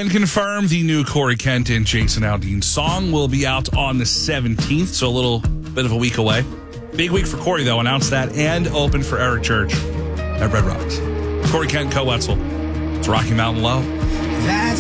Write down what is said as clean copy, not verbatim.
Can confirm the new Corey Kent and Jason Aldean song will be out on the 17th, so a little bit of a week away. Big week for Corey, though. Announced that and open for Eric Church at Red Rocks. Corey Kent, Co-Wetzel. It's Rocky Mountain Low. That's